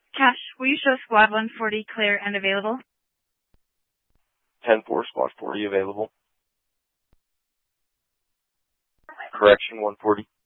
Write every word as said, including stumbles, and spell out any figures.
Cash, will you show squad one forty clear and available? ten four, squad forty available. Correction one forty.